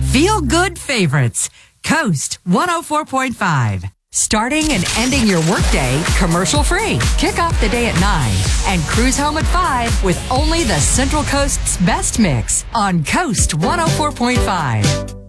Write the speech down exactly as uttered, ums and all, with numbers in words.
Feel good favorites. Coast one oh four point five. Starting and ending your workday commercial free. Kick off the day at nine and cruise home at five with only the Central Coast's best mix on Coast one oh four point five.